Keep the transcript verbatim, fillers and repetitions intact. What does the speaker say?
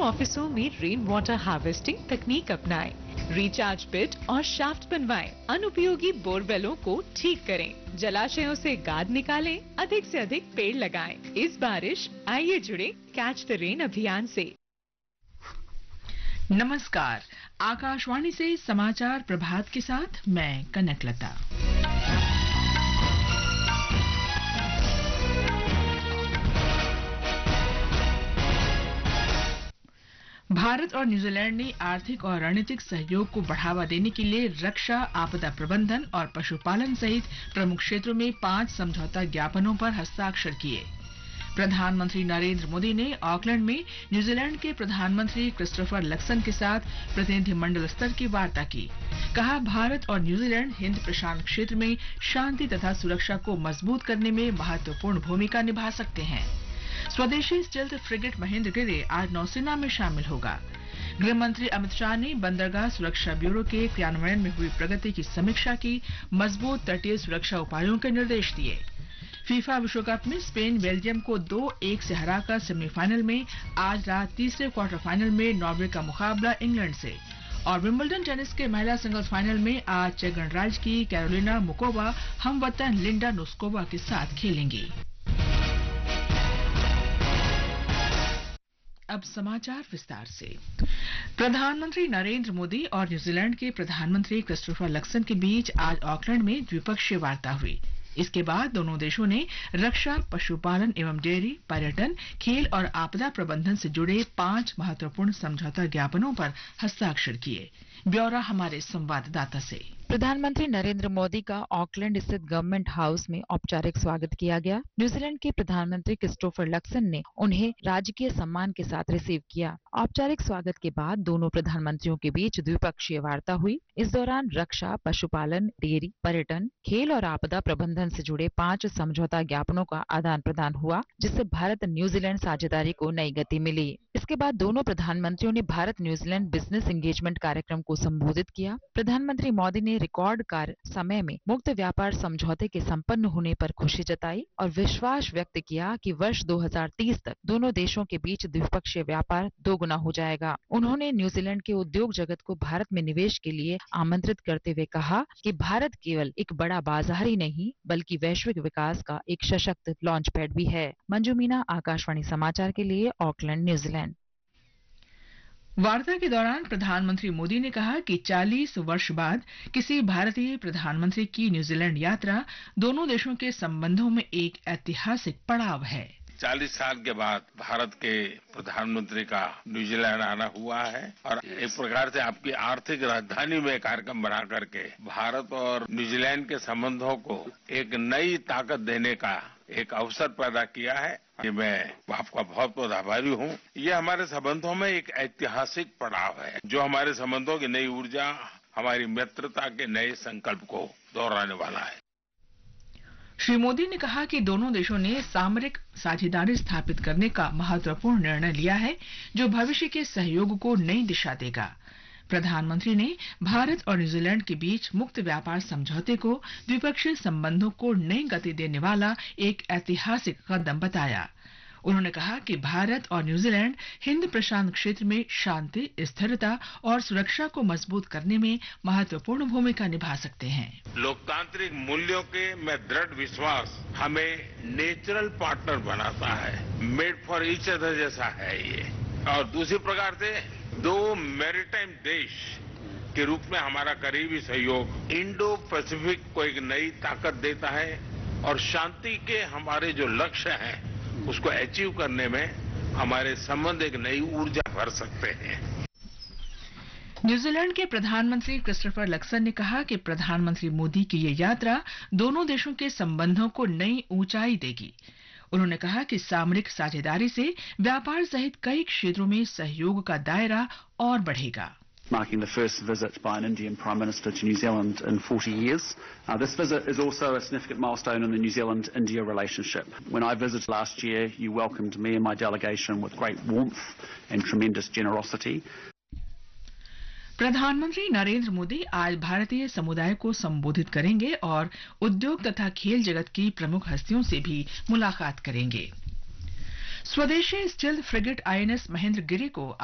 ऑफिसों में rain water harvesting तकनीक अपनाएं, रिचार्ज पिट और शाफ्ट बनवाएं, अनुपयोगी बोरवेलों को ठीक करें, जलाशयों से गाद निकालें, अधिक से अधिक पेड़ लगाएं। इस बारिश आइए जुड़े कैच द रेन अभियान से। नमस्कार, आकाशवाणी से समाचार प्रभात के साथ मैं कनकलता। भारत और न्यूजीलैंड ने आर्थिक और रणनीतिक सहयोग को बढ़ावा देने के लिए रक्षा, आपदा प्रबंधन और पशुपालन सहित प्रमुख क्षेत्रों में पांच समझौता ज्ञापनों पर हस्ताक्षर किए। प्रधानमंत्री नरेंद्र मोदी ने ऑकलैंड में न्यूजीलैंड के प्रधानमंत्री क्रिस्टोफर लक्सन के साथ प्रतिनिधिमंडल स्तर की वार्ता की। कहा, भारत और न्यूजीलैंड हिंद प्रशांत क्षेत्र में शांति तथा सुरक्षा को मजबूत करने में महत्वपूर्ण भूमिका निभा सकते हैं। स्वदेशी स्टेल्थ फ्रिगेट महेंद्रगिरी आज नौसेना में शामिल होगा। गृह मंत्री अमित शाह ने बंदरगाह सुरक्षा ब्यूरो के क्रियान्वयन में हुई प्रगति की समीक्षा की। मजबूत तटीय सुरक्षा उपायों के निर्देश दिए। फीफा विश्व कप में स्पेन बेल्जियम को दो एक से हराकर सेमीफाइनल में, आज रात तीसरे क्वार्टर फाइनल में नॉर्वे का मुकाबला इंग्लैंड से। और विंबलडन टेनिस के महिला सिंगल्स फाइनल में आज चेक गणराज्य की कैरोलिना मुकोवा हमवतन लिंडा नोस्कोवा के साथ खेलेंगी। अब समाचार विस्तार से। प्रधानमंत्री नरेंद्र मोदी और न्यूजीलैंड के प्रधानमंत्री क्रिस्टोफर लक्सन के बीच आज ऑकलैंड में द्विपक्षीय वार्ता हुई। इसके बाद दोनों देशों ने रक्षा, पशुपालन एवं डेयरी, पर्यटन, खेल और आपदा प्रबंधन से जुड़े पांच महत्वपूर्ण समझौता ज्ञापनों पर हस्ताक्षर किए। ब्यौरा हमारे संवाददाता से। प्रधानमंत्री नरेंद्र मोदी का ऑकलैंड स्थित गवर्नमेंट हाउस में औपचारिक स्वागत किया गया। न्यूजीलैंड के प्रधानमंत्री क्रिस्टोफर लक्सन ने उन्हें राजकीय सम्मान के साथ रिसीव किया। औपचारिक स्वागत के बाद दोनों प्रधानमंत्रियों के बीच द्विपक्षीय वार्ता हुई। इस दौरान रक्षा, पशुपालन, डेयरी, पर्यटन, खेल और आपदा प्रबंधन से जुड़े पांच समझौता ज्ञापनों का आदान प्रदान हुआ, जिससे भारत न्यूजीलैंड साझेदारी को नई गति मिली। इसके बाद दोनों प्रधानमंत्रियों ने भारत न्यूजीलैंड बिजनेस एंगेजमेंट कार्यक्रम को संबोधित किया। प्रधानमंत्री मोदी ने रिकॉर्ड कार्य समय में मुक्त व्यापार समझौते के संपन्न होने पर खुशी जताई और विश्वास व्यक्त किया कि वर्ष दो हज़ार तीस तक दोनों देशों के बीच द्विपक्षीय व्यापार दोगुना हो जाएगा। उन्होंने न्यूजीलैंड के उद्योग जगत को भारत में निवेश के लिए आमंत्रित करते हुए कहा कि भारत केवल एक बड़ा बाजार ही नहीं, बल्कि वैश्विक विकास का एक सशक्त लॉन्च पैड भी है। मंजू मीना, आकाशवाणी समाचार के लिए ऑकलैंड, न्यूजीलैंड। वार्ता के दौरान प्रधानमंत्री मोदी ने कहा कि चालीस वर्ष बाद किसी भारतीय प्रधानमंत्री की न्यूजीलैंड यात्रा दोनों देशों के संबंधों में एक ऐतिहासिक पड़ाव है। चालीस साल के बाद भारत के प्रधानमंत्री का न्यूजीलैंड आना हुआ है और एक प्रकार से आपकी आर्थिक राजधानी में कार्यक्रम बना करके भारत और न्यूजीलैंड के संबंधों को एक नई ताकत देने का एक अवसर पैदा किया है। कि मैं आपका बहुत बहुत आभारी हूँ। ये हमारे संबंधों में एक ऐतिहासिक पड़ाव है, जो हमारे संबंधों की नई ऊर्जा, हमारी मित्रता के नए संकल्प को दोहराने वाला है। श्री मोदी ने कहा कि दोनों देशों ने सामरिक साझेदारी स्थापित करने का महत्वपूर्ण निर्णय लिया है, जो भविष्य के सहयोग को नई दिशा देगा। प्रधानमंत्री ने भारत और न्यूजीलैंड के बीच मुक्त व्यापार समझौते को द्विपक्षीय संबंधों को नई गति देने वाला एक ऐतिहासिक कदम बताया। उन्होंने कहा कि भारत और न्यूजीलैंड हिंद प्रशांत क्षेत्र में शांति, स्थिरता और सुरक्षा को मजबूत करने में महत्वपूर्ण भूमिका निभा सकते हैं। लोकतांत्रिक मूल्यों के में दृढ़ विश्वास हमें नेचुरल पार्टनर बनाता है। मेड फॉर ईच अदर जैसा है ये। और दूसरी प्रकार से दो मैरीटाइम देश के रूप में हमारा करीबी सहयोग इंडो पैसिफिक को एक नई ताकत देता है और शांति के हमारे जो लक्ष्य हैं उसको अचीव करने में हमारे संबंध एक नई ऊर्जा भर सकते हैं। न्यूजीलैंड के प्रधानमंत्री क्रिस्टोफर लक्सन ने कहा कि प्रधानमंत्री मोदी की ये यात्रा दोनों देशों के संबंधों को नई ऊंचाई देगी। उन्होंने कहा कि सामरिक साझेदारी से व्यापार सहित कई क्षेत्रों में सहयोग का दायरा और बढ़ेगा। Marking the first visit by an Indian Prime Minister to New Zealand in forty years. Uh, this visit is also a significant milestone in the New Zealand-India relationship. When I visited last year, you welcomed me and my delegation with great warmth and tremendous generosity. प्रधानमंत्री नरेंद्र मोदी आज भारतीय समुदाय को संबोधित करेंगे और उद्योग तथा खेल जगत की प्रमुख हस्तियों से भी मुलाकात करेंगे। स्वदेशी स्टील्थ फ्रिगेट आईएनएस महेंद्रगिरी को